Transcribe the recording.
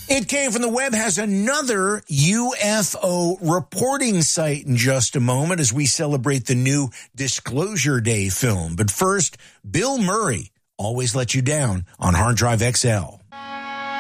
It Came from the Web has another UFO reporting site in just a moment as we celebrate the new Disclosure Day film. But first, Bill Murray, Always Let You Down on Hard Drive XL.